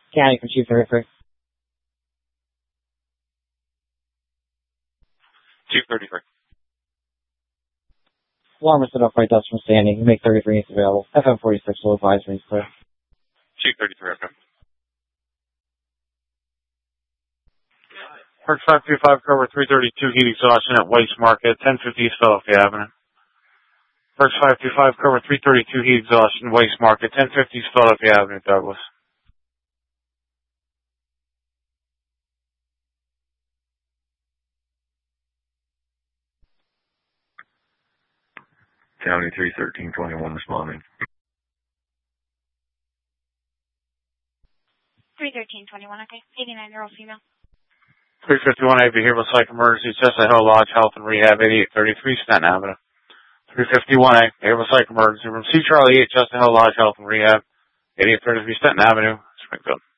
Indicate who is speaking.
Speaker 1: County for Chief 33.
Speaker 2: Chief 33.
Speaker 1: Alarm is set up by Dustin Standing. You make 33 units available. FM 46 will advise me, clear.
Speaker 2: Chief 33, okay.
Speaker 3: Park 525, cover 332, heat exhaustion at Weiss Market, 1050 East Philadelphia Avenue. Park 525, cover 332, heat exhaustion, Weiss Market, 1050 East Philadelphia Avenue, Douglas.
Speaker 4: County 31321 responding.
Speaker 5: 31321, okay. 89-year-old female.
Speaker 3: 351A behavioral psych emergency, Chestnut Hill Lodge Health and Rehab, 8833 Stanton Avenue. 351A behavioral psych emergency from C. Charlie 8 Chestnut Hill Lodge Health and Rehab, 8833 Stanton Avenue, Springfield.